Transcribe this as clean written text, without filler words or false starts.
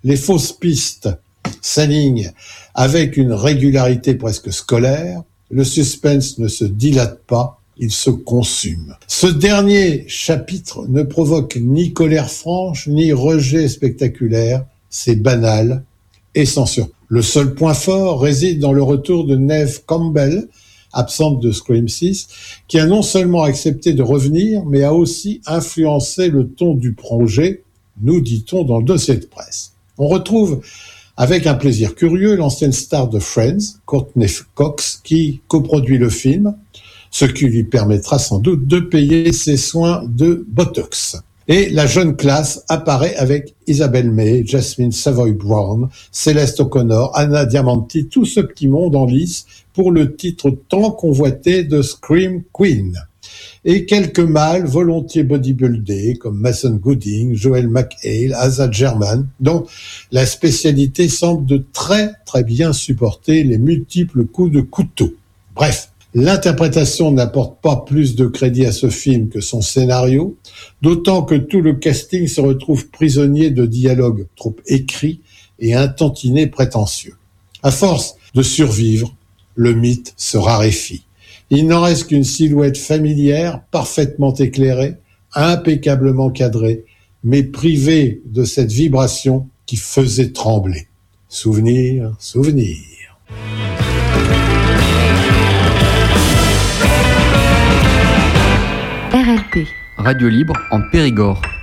les fausses pistes s'alignent avec une régularité presque scolaire, le suspense ne se dilate pas, il se consume. Ce dernier chapitre ne provoque ni colère franche, ni rejet spectaculaire, c'est banal et sans surprise. Le seul point fort réside dans le retour de Neve Campbell, absente de Scream 6, qui a non seulement accepté de revenir, mais a aussi influencé le ton du projet, nous dit-on dans le dossier de presse. On retrouve avec un plaisir curieux l'ancienne star de Friends, Courtney Cox, qui coproduit le film, ce qui lui permettra sans doute de payer ses soins de Botox. Et la jeune classe apparaît avec Isabelle May, Jasmine Savoy-Brown, Céleste O'Connor, Anna Diamanti, tout ce petit monde en lice pour le titre tant convoité de Scream Queen. Et quelques mâles volontiers bodybuildés comme Mason Gooding, Joel McHale, Asa German, dont la spécialité semble de très très bien supporter les multiples coups de couteau. Bref, l'interprétation n'apporte pas plus de crédit à ce film que son scénario, d'autant que tout le casting se retrouve prisonnier de dialogues trop écrits et un tantinet prétentieux. À force de survivre, le mythe se raréfie. Il n'en reste qu'une silhouette familière, parfaitement éclairée, impeccablement cadrée, mais privée de cette vibration qui faisait trembler. Souvenir, souvenir. RLP. Radio libre en Périgord.